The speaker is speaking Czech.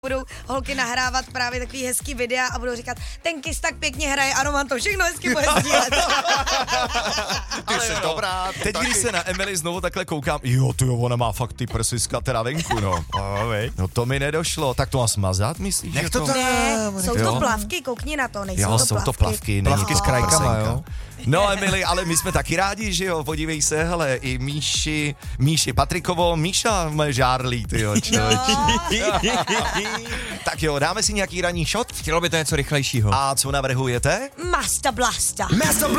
budou holky nahrávat právě takový hezký videa a budou říkat, ten Kiss tak pěkně hraje a Roman to všechno hezky bude sdílet. Ty jsi dobrá. Teď, když se na Emily znovu takhle koukám, ona má fakt ty prsiska teda venku, no. No to mi nedošlo, tak to má smazat, myslíš? Nech to Ne, jsou to plavky, koukni na to, nejsou Jo, to jsou plavky. to plavky, Plavky s krajkama, jo? No Emily, ale my jsme taky rádi, že jo, podívej se, hele, i Míši Patrikovo, Míša moje žárlí, tyjo, člověče. Tak jo, dáme si nějaký ranní shot? Chtělo by to něco rychlejšího. A co navrhujete? Master Blaster. Master